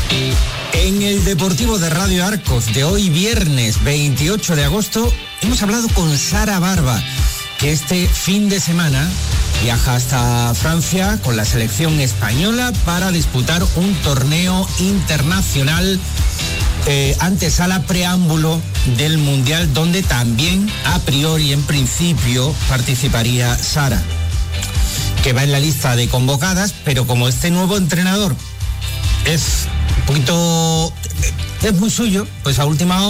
En el Deportivo de Radio Arcos de hoy, viernes 28 de agosto, hemos hablado con Sara Barba, que este fin de semana viaja hasta Francia con la selección española para disputar un torneo internacional, antesala preámbulo del Mundial, donde también a priori, en principio, participaría Sara, que va en la lista de convocadas, pero como este nuevo entrenador es muy suyo, pues a última hora